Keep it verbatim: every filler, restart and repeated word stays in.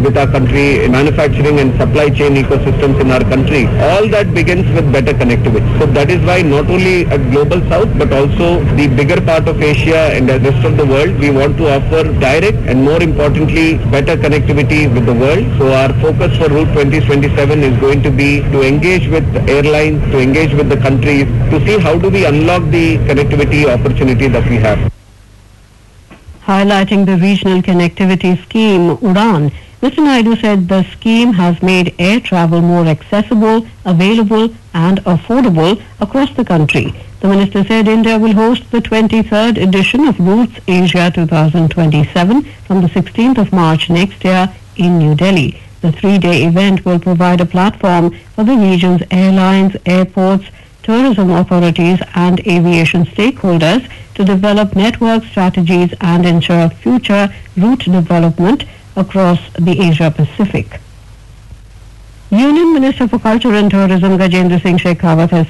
with our country, manufacturing and supply chain ecosystems in our country. All that begins with better connectivity. So that is why not only at Global South, but also the bigger part of Asia and the rest of the world, we want to offer direct and more importantly, better connectivity with the world. So our focus for Route twenty twenty-seven is going to be to engage with airlines, to engage with the countries, to see how do we unlock the connectivity opportunity that we have. Highlighting the regional connectivity scheme, UDAN, Mister Naidu said the scheme has made air travel more accessible, available and affordable across the country. The minister said India will host the twenty-third edition of Routes Asia twenty twenty-seven from the sixteenth of March next year in New Delhi. The three-day event will provide a platform for the region's airlines, airports, tourism authorities and aviation stakeholders to develop network strategies and ensure future route development across the Asia Pacific. Union Minister for Culture and Tourism Gajendra Singh Shekhawat has